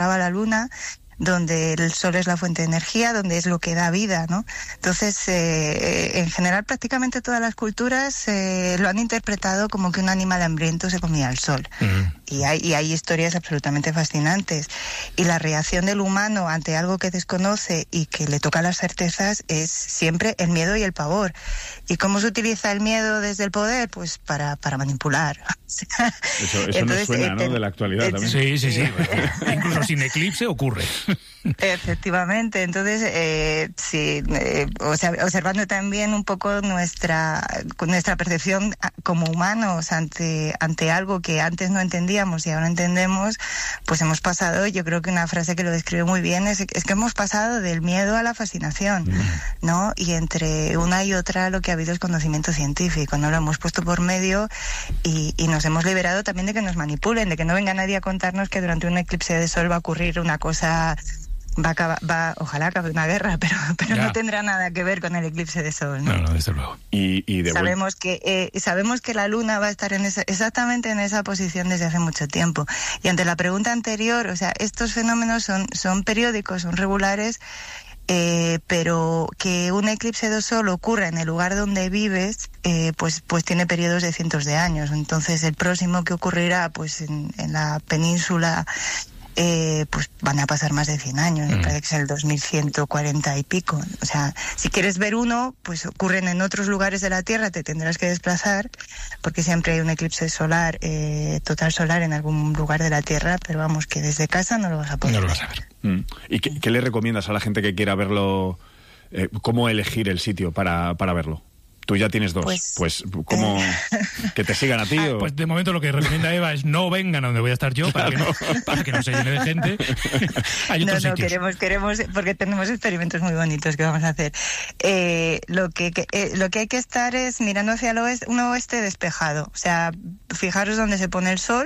la luna, donde el sol es la fuente de energía, donde es lo que da vida, ¿no? Entonces, en general, prácticamente todas las culturas lo han interpretado como que un animal hambriento se comía el sol. Y hay historias absolutamente fascinantes. Y la reacción del humano ante algo que desconoce y que le toca las certezas es siempre el miedo y el pavor. ¿Y cómo se utiliza el miedo desde el poder? Pues para manipular. Eso entonces, nos suena, ¿no? De la actualidad también. Sí. Bueno, incluso sin eclipse ocurre. Efectivamente. Entonces, observando también un poco nuestra percepción como humanos ante algo que antes no entendíamos y ahora entendemos, pues hemos pasado, yo creo que una frase que lo describe muy bien es que hemos pasado del miedo a la fascinación, ¿no? Y entre una y otra lo que ha habido es conocimiento científico, ¿no? Lo hemos puesto por medio y nos hemos liberado también de que nos manipulen, de que no venga nadie a contarnos que durante un eclipse de sol va a ocurrir una cosa... ojalá acabe una guerra, pero no tendrá nada que ver con el eclipse de sol, ¿no? No, desde luego. Sabemos que la luna va a estar exactamente en esa posición desde hace mucho tiempo. Y ante la pregunta anterior, o sea, estos fenómenos son periódicos, son regulares, pero que un eclipse de sol ocurra en el lugar donde vives, pues tiene periodos de cientos de años. Entonces, el próximo que ocurrirá, pues en la península, pues van a pasar más de 100 años, me parece que es el 2140 y pico. O sea, si quieres ver uno, pues ocurren en otros lugares de la Tierra, te tendrás que desplazar, porque siempre hay un eclipse solar, total solar en algún lugar de la Tierra, pero vamos, que desde casa no lo vas a poder ver. No lo vas a ver. ¿Y qué le recomiendas a la gente que quiera verlo? ¿Cómo elegir el sitio para verlo? Tú ya tienes dos, pues ¿cómo? ¿Que te sigan a ti? ¿O? Pues de momento lo que recomienda Eva es no vengan a donde voy a estar yo, para que no se llene de gente. Hay otros sitios. Queremos, porque tenemos experimentos muy bonitos que vamos a hacer. Lo que hay que estar es mirando hacia el oeste, un oeste despejado. O sea, fijaros dónde se pone el sol.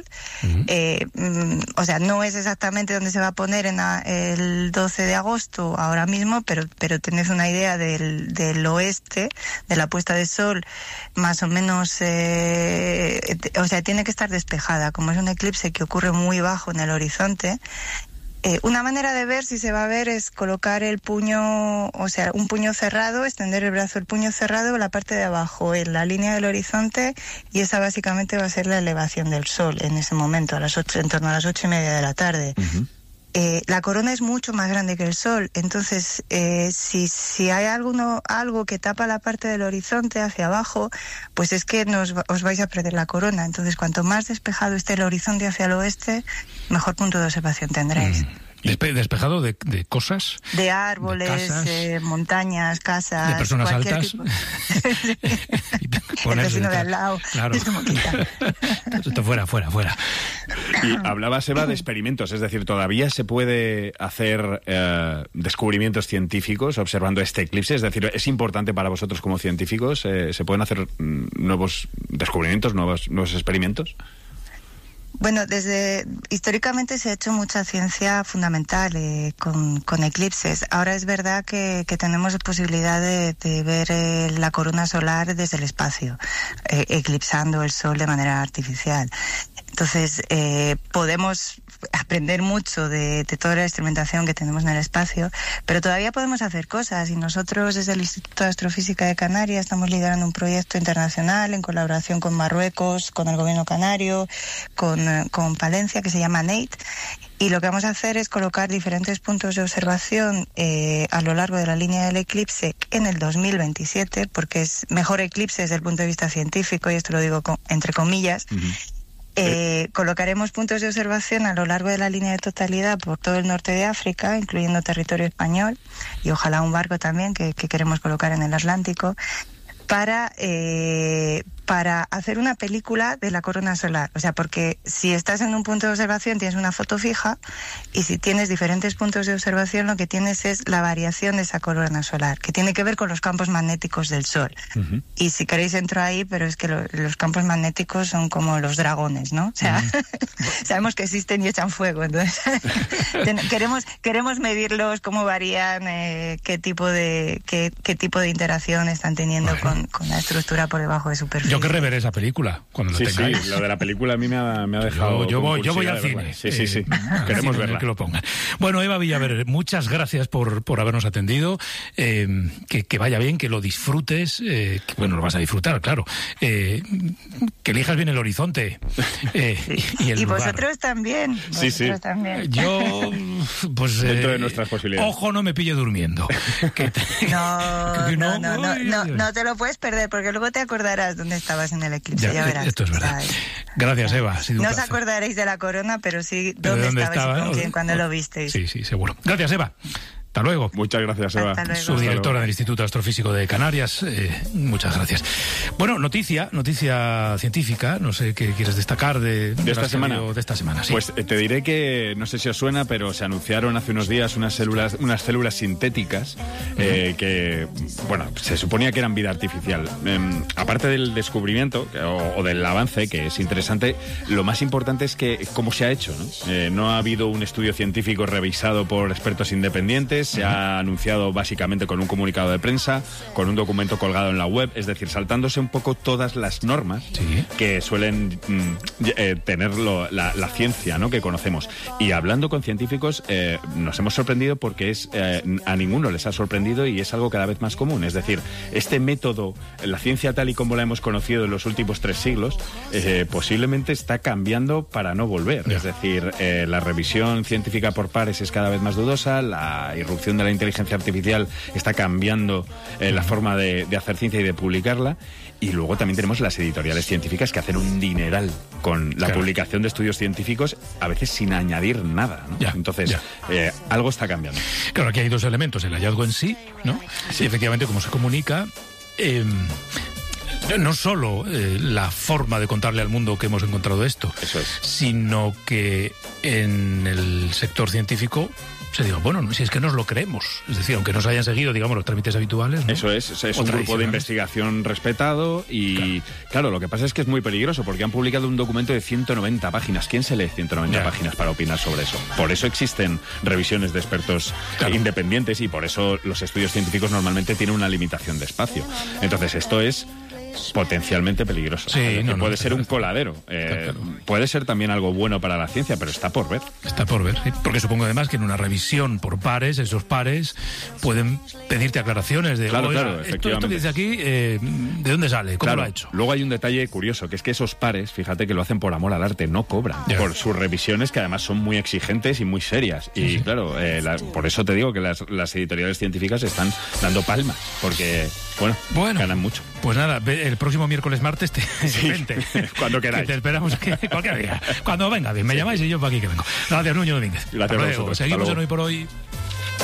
O sea, no es exactamente donde se va a poner el 12 de agosto ahora mismo, pero tened una idea del oeste, de la puesta de sol, más o menos, o sea, tiene que estar despejada. Como es un eclipse que ocurre muy bajo en el horizonte, una manera de ver si se va a ver es colocar el puño, o sea, un puño cerrado, extender el brazo, el puño cerrado, la parte de abajo en la línea del horizonte, y esa básicamente va a ser la elevación del sol en ese momento, en torno a las 8:30 de la tarde. La corona es mucho más grande que el sol, entonces si hay algo que tapa la parte del horizonte hacia abajo, pues es que os vais a perder la corona. Entonces, cuanto más despejado esté el horizonte hacia el oeste, mejor punto de observación tendréis. ¿Despejado de cosas? De árboles, montañas, casas... ¿De personas altas? Tipo. El vecino de al lado. Claro. Esto fuera. Y hablabas, Eva, de experimentos, es decir, ¿todavía se puede hacer descubrimientos científicos observando este eclipse? Es decir, ¿es importante para vosotros como científicos? ¿Se pueden hacer nuevos descubrimientos, nuevos experimentos? Bueno, históricamente se ha hecho mucha ciencia fundamental con eclipses. Ahora es verdad que tenemos posibilidad de ver la corona solar desde el espacio, eclipsando el sol de manera artificial. Entonces, podemos aprender mucho de toda la instrumentación que tenemos en el espacio, pero todavía podemos hacer cosas, y nosotros desde el Instituto de Astrofísica de Canarias estamos liderando un proyecto internacional en colaboración con Marruecos, con el gobierno canario, con Palencia, que se llama NATE, y lo que vamos a hacer es colocar diferentes puntos de observación a lo largo de la línea del eclipse en el 2027, porque es mejor eclipse desde el punto de vista científico, y esto lo digo entre comillas. Colocaremos puntos de observación a lo largo de la línea de totalidad por todo el norte de África, incluyendo territorio español, y ojalá un barco también que queremos colocar en el Atlántico, para hacer una película de la corona solar. O sea, porque si estás en un punto de observación tienes una foto fija, y si tienes diferentes puntos de observación lo que tienes es la variación de esa corona solar, que tiene que ver con los campos magnéticos del Sol. Y si queréis entro ahí, pero es que los campos magnéticos son como los dragones, ¿no? O sea, sabemos que existen y echan fuego, entonces queremos medirlos, cómo varían, qué tipo de interacción están teniendo con la estructura por debajo de su perfil. Yo querré ver esa película cuando la tengáis. Sí, lo de la película a mí me ha dejado. Yo voy al cine. Sí. Queremos verla. Que lo pongan. Bueno, Eva Villaver, muchas gracias por habernos atendido. Que vaya bien, que lo disfrutes. Lo vas a disfrutar, claro. Que elijas bien el horizonte. Y vosotros también. También. Yo, pues. Dentro de nuestras posibilidades. Ojo, no me pille durmiendo. No te lo puedes perder, porque luego te acordarás dónde estabas en el eclipse, ya verás. Esto es verdad. Gracias, Eva. No os acordaréis de la corona, pero sí dónde estabais y con quién cuando lo visteis. Sí, seguro. Gracias, Eva. Hasta luego. Muchas gracias, Eva. Subdirectora del Instituto Astrofísico de Canarias. Muchas gracias. Bueno, noticia científica. No sé qué quieres destacar de esta semana. De esta semana, sí. Pues te diré que, no sé si os suena, pero se anunciaron hace unos días unas células sintéticas que, se suponía que eran vida artificial. Aparte del descubrimiento o del avance, que es interesante, lo más importante es que cómo se ha hecho, ¿no? No ha habido un estudio científico revisado por expertos independientes. Se ha anunciado básicamente con un comunicado de prensa, con un documento colgado en la web, es decir, saltándose un poco todas las normas que suelen tener la ciencia, ¿no?, que conocemos. Y hablando con científicos, nos hemos sorprendido porque a ninguno les ha sorprendido y es algo cada vez más común. Es decir, este método, la ciencia tal y como la hemos conocido en los últimos 3 siglos, posiblemente está cambiando para no volver. Es decir, la revisión científica por pares es cada vez más dudosa, la irrupción de la inteligencia artificial está cambiando la forma de hacer ciencia y de publicarla, y luego también tenemos las editoriales científicas que hacen un dineral con la publicación de estudios científicos, a veces sin añadir nada, ¿no? Entonces, algo está cambiando. Claro, aquí hay 2 elementos, el hallazgo en sí, ¿no? Sí, efectivamente, cómo se comunica. No solo la forma de contarle al mundo que hemos encontrado esto, sino que en el sector científico se diga, si es que nos lo creemos. Es decir, aunque nos hayan seguido, digamos, los trámites habituales, ¿no? Eso es un grupo de investigación respetado y, claro, lo que pasa es que es muy peligroso porque han publicado un documento de 190 páginas. ¿Quién se lee 190 páginas para opinar sobre eso? Por eso existen revisiones de expertos independientes y por eso los estudios científicos normalmente tienen una limitación de espacio. Entonces, esto es potencialmente peligroso. Puede ser un coladero. Puede ser también algo bueno para la ciencia, pero está por ver. Está por ver, sí. Porque supongo además que en una revisión por pares, esos pares pueden pedirte aclaraciones de efectivamente. Esto que dice aquí, ¿de dónde sale? ¿Cómo lo ha hecho? Luego hay un detalle curioso, que es que esos pares, fíjate que lo hacen por amor al arte, no cobran por sus revisiones, que además son muy exigentes y muy serias. Y claro, por eso te digo que las editoriales científicas están dando palmas, porque, ganan mucho. Pues nada, el próximo miércoles, martes, vente. Cuando queráis. Te esperamos cualquier día. Cuando venga bien, me llamáis y yo para aquí que vengo. Gracias, Nuño Domínguez. Gracias a vosotros. Seguimos en Hoy por Hoy.